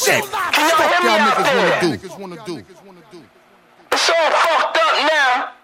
shit. Can y'all hear me out there? Niggas wanna do. It's all fucked up now.